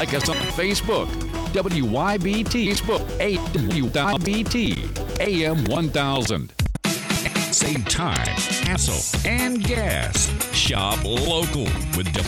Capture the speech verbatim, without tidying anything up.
Like us on Facebook. W Y B T Facebook. A W Y B T A M one thousand. Save time, hassle, and gas. Shop local with